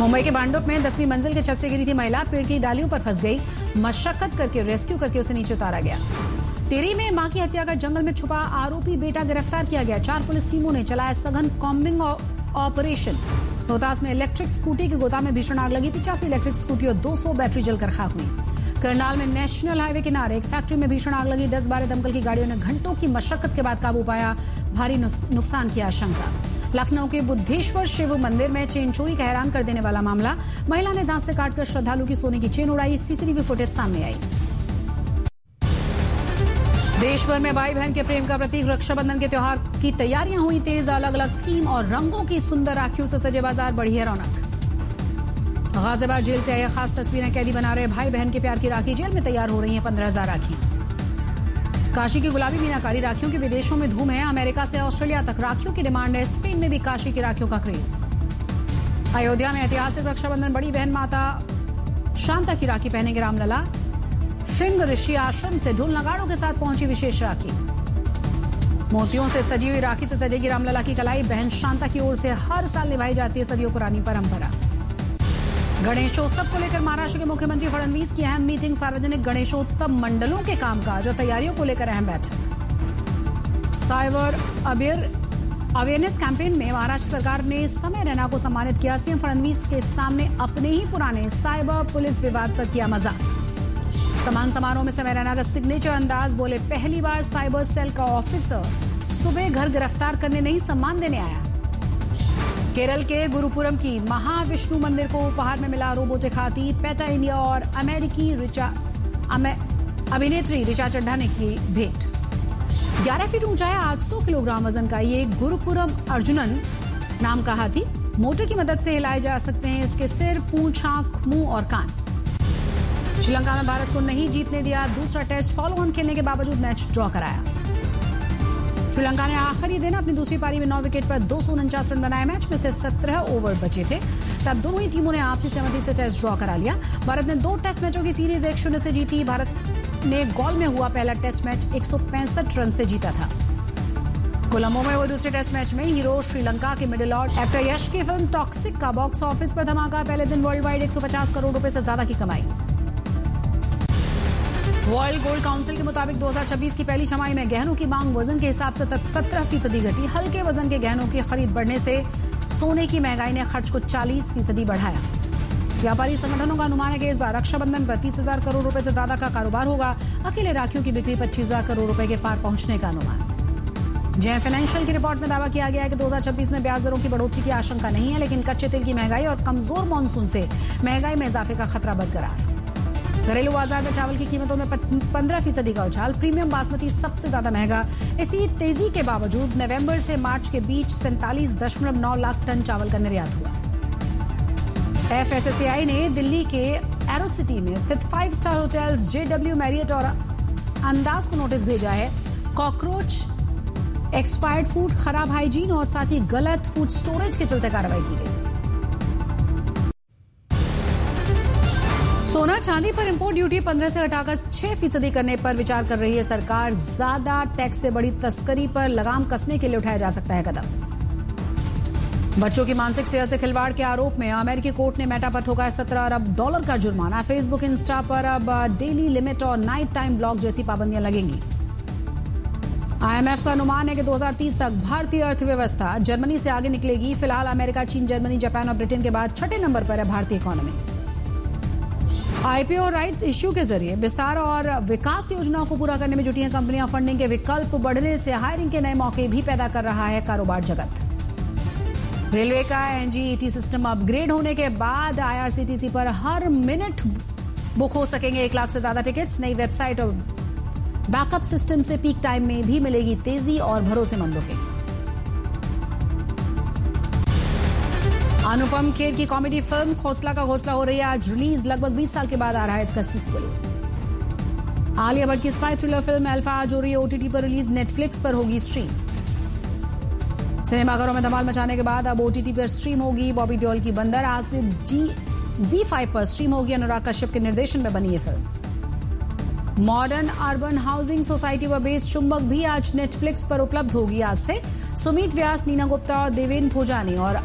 मुंबई के भांडुप में 10वीं मंजिल के छत से गिरी थी महिला, पेड़ की डालियों पर फंस गई। मशक्कत करके रेस्क्यू करके उसे नीचे उतारा गया। टिहरी में मां की हत्या कर जंगल में छुपा आरोपी बेटा गिरफ्तार किया गया। 4 पुलिस टीमों ने चलाया सघन कॉम्बिंग ऑपरेशन। रोहतास में इलेक्ट्रिक स्कूटी के गोदाम में भीषण आग लगी। 85 इलेक्ट्रिक स्कूटी और 200 बैटरी जलकर खाक हुई। करनाल में नेशनल हाईवे किनारे एक फैक्ट्री में भीषण आग लगी। 10-12 दमकल की गाड़ियों ने घंटों की मशक्कत के बाद काबू पाया। भारी नुकसान की आशंका। लखनऊ के बुद्धेश्वर शिव मंदिर में चेन चोरी का हैरान कर देने वाला मामला। महिला ने दांत से काटकर श्रद्धालु की सोने की चेन उड़ाई। सीसीटीवी फुटेज सामने आई। देश भर में भाई बहन के प्रेम का प्रतीक रक्षाबंधन के त्योहार की तैयारियां हुई तेज। अलग अलग थीम और रंगों की सुंदर राखियों से सजे बाजार, बढ़ी है रौनक। गाजियाबाद जेल से आई खास तस्वीरें कैदी बना रहे भाई बहन के प्यार की राखी। जेल में तैयार हो रही हैं 15,000 राखियां। काशी की गुलाबी मीनाकारी राखियों की विदेशों में धूम है। अमेरिका से ऑस्ट्रेलिया तक राखियों की डिमांड है। स्पेन में भी काशी की राखियों का क्रेज। अयोध्या में ऐतिहासिक रक्षाबंधन, बड़ी बहन माता शांता की राखी पहनेंगे रामलला। श्रृंग ऋषि आश्रम से ढोल नगाड़ों के साथ पहुंची विशेष राखी। मोतियों से सजी हुई राखी से सजेगी रामलला की कलाई। बहन शांता की ओर से हर साल निभाई जाती है सदियों पुरानी परंपरा। गणेशोत्सव को लेकर महाराष्ट्र के मुख्यमंत्री फडणवीस की अहम मीटिंग। सार्वजनिक गणेशोत्सव मंडलों के कामकाज और तैयारियों को लेकर अहम बैठक। साइबर अवेयरनेस कैंपेन में महाराष्ट्र सरकार ने समय रैना को सम्मानित किया। सीएम फडणवीस के सामने अपने ही पुराने साइबर पुलिस विवाद पर किया मजाक। सम्मान समारोह में समय रैना का सिग्नेचर अंदाज, बोले पहली बार साइबर सेल का ऑफिसर सुबह घर गिरफ्तार करने नहीं सम्मान देने आया। केरल के गुरुपुरम की महाविष्णु मंदिर को उपहार में मिला रोबोटिक हाथी। पेटा इंडिया और अमेरिकी अभिनेत्री ऋचा चड्ढा ने की भेंट। 11 फीट ऊंचा है, 800 किलोग्राम वजन का ये गुरुपुरम अर्जुनन नाम का हाथी मोटर की मदद से हिलाए जा सकते हैं। इसके सिर, पूंछ, आंख, मुंह और कान। श्रीलंका में भारत को नहीं जीतने दिया। दूसरा टेस्ट फॉलो ऑन खेलने के बावजूद मैच ड्रॉ कराया। श्रीलंका ने आखिरी दिन अपनी दूसरी पारी में 9 विकेट पर 249 रन बनाए। मैच में सिर्फ 17 ओवर बचे थे, तब दोनों ही टीमों ने आपसी सहमति से टेस्ट ड्रॉ करा लिया। भारत ने 2 टेस्ट मैचों की सीरीज 1-0 से जीती। भारत ने गॉल में हुआ पहला टेस्ट मैच 165 रन से जीता था। कोलंबो में वो दूसरे टेस्ट मैच में हीरो श्रीलंका के मिडिल ऑर्डर एक्टर यश की फिल्म टॉक्सिक का बॉक्स ऑफिस पर धमाका। पहले दिन वर्ल्ड वाइड 150 करोड़ रुपए से ज्यादा की कमाई। वर्ल्ड गोल्ड काउंसिल के मुताबिक 2026 की पहली छमाही में गहनों की मांग वजन के हिसाब से 17% घटी। हल्के वजन के गहनों की खरीद बढ़ने से सोने की महंगाई ने खर्च को 40% बढ़ाया। व्यापारी संगठनों का अनुमान है कि इस बार रक्षाबंधन पर 30,000 करोड़ रुपए से ज्यादा का कारोबार होगा। अकेले राखियों की बिक्री 25,000 करोड़ रुपए के पार पहुंचने का अनुमान। जय फाइनेंशियल की रिपोर्ट में दावा किया गया है कि 2026 में ब्याज दरों की बढ़ोतरी की आशंका नहीं है, लेकिन कच्चे तेल की महंगाई और कमजोर मानसून से महंगाई में इजाफे का खतरा बरकरार। घरेलू बाजार में चावल की कीमतों में 15% का उछाल। प्रीमियम बासमती सबसे ज्यादा महंगा। इसी तेजी के बावजूद नवंबर से मार्च के बीच 47.9 लाख टन चावल का निर्यात हुआ। FSSAI ने दिल्ली के एरोसिटी में स्थित 5 स्टार होटल्स JW, मैरियट और अंदाज को नोटिस भेजा है। कॉकरोच, एक्सपायर्ड फूड, खराब हाइजीन और साथ ही गलत फूड स्टोरेज के चलते कार्रवाई की गई। सोना चांदी पर इंपोर्ट ड्यूटी 15 से घटाकर 6% करने पर विचार कर रही है सरकार। ज्यादा टैक्स से बड़ी तस्करी पर लगाम कसने के लिए उठाया जा सकता है कदम। बच्चों की मानसिक सेहत से खिलवाड़ के आरोप में अमेरिकी कोर्ट ने मेटा पर ठोका है $17 अरब का जुर्माना। फेसबुक, इंस्टा पर अब डेली लिमिट और नाइट टाइम ब्लॉक जैसी पाबंदियां लगेंगी। IMF का अनुमान है कि 2030 तक भारतीय अर्थव्यवस्था जर्मनी से आगे निकलेगी। फिलहाल अमेरिका, चीन, जर्मनी, जापान और ब्रिटेन के बाद 6ठे नंबर पर है भारतीय इकोनॉमी। IPO राइट इश्यू के जरिए विस्तार और विकास योजनाओं को पूरा करने में जुटी हैं कंपनियां। फंडिंग के विकल्प बढ़ने से हायरिंग के नए मौके भी पैदा कर रहा है कारोबार जगत। रेलवे का NGET सिस्टम अपग्रेड होने के बाद IRCTC पर हर मिनट बुक हो सकेंगे 1 लाख से ज्यादा टिकट्स। नई वेबसाइट और बैकअप सिस्टम से पीक टाइम में भी मिलेगी तेजी और भरोसेमंद बुकिंग। अनुपम खेर की कॉमेडी फिल्म खोसला का घोंसला हो रही है आज रिलीज। लगभग 20 साल के बाद आ रहा है इसका सीक्वल। आलिया भट्ट की स्पाई थ्रिलर फिल्म अल्फा आज हो रही है OTT पर रिलीज। नेटफ्लिक्स पर होगी स्ट्रीम। सिनेमाघरों में धमाल मचाने के बाद अब OTT पर स्ट्रीम होगी। बॉबी देओल की बंदर आज से ZEE5 पर स्ट्रीम होगी। अनुराग कश्यप के निर्देशन में बनी ये film. Modern urban housing society व बेस्ड चुंबक भी आज नेटफ्लिक्स पर उपलब्ध होगी आज से। सुमित व्यास, नीना गुप्ता और देवेन भोजानी और